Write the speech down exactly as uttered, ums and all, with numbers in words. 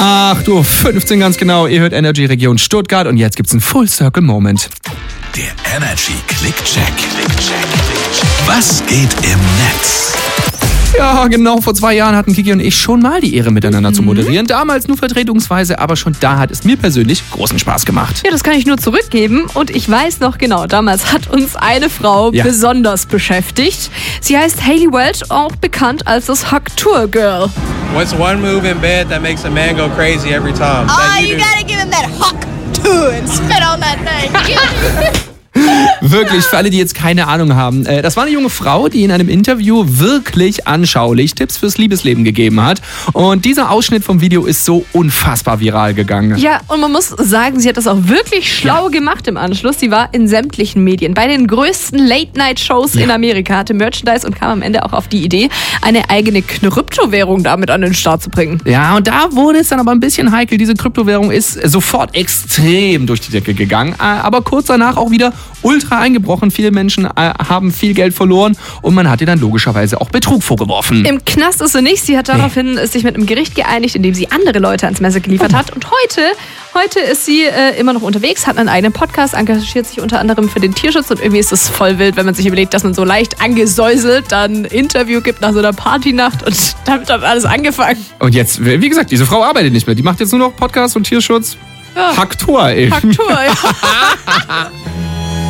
acht Uhr fünfzehn ganz genau. Ihr hört Energy Region Stuttgart und jetzt gibt's einen Full Circle Moment. Der Energy Click-Check. Was geht im Netz? Ja, genau. Vor zwei Jahren hatten Kiki und ich schon mal die Ehre, miteinander mhm. zu moderieren. Damals nur vertretungsweise, aber schon da hat es mir persönlich großen Spaß gemacht. Ja, das kann ich nur zurückgeben. Und ich weiß noch genau, damals hat uns eine Frau ja. besonders beschäftigt. Sie heißt Hayley Welch, auch bekannt als das Hack-Tour Girl. What's one move in bed that makes a man go crazy every time? Oh, you, you gotta give him that Hack-Tour and spit on that thing. Wirklich, für alle, die jetzt keine Ahnung haben. Das war eine junge Frau, die in einem Interview wirklich anschaulich Tipps fürs Liebesleben gegeben hat. Und dieser Ausschnitt vom Video ist so unfassbar viral gegangen. Ja, und man muss sagen, sie hat das auch wirklich schlau ja. gemacht im Anschluss. Sie war in sämtlichen Medien, bei den größten Late-Night-Shows ja. in Amerika, hatte Merchandise und kam am Ende auch auf die Idee, eine eigene Kryptowährung damit an den Start zu bringen. Ja, und da wurde es dann aber ein bisschen heikel. Diese Kryptowährung ist sofort extrem durch die Decke gegangen, aber kurz danach auch wieder ultra eingebrochen. Viele Menschen äh, haben viel Geld verloren und man hat ihr dann logischerweise auch Betrug vorgeworfen. Im Knast ist sie nicht. Sie hat daraufhin nee. sich mit einem Gericht geeinigt, indem sie andere Leute ans Messer geliefert oh. hat. Und heute, heute ist sie äh, immer noch unterwegs, hat einen eigenen Podcast, engagiert sich unter anderem für den Tierschutz und irgendwie ist es voll wild, wenn man sich überlegt, dass man so leicht angesäuselt dann ein Interview gibt nach so einer Partynacht und damit hat alles angefangen. Und jetzt, wie gesagt, diese Frau arbeitet nicht mehr. Die macht jetzt nur noch Podcast und Tierschutz. Ja. Hack-Tour, ey. Hack-Tour, ja.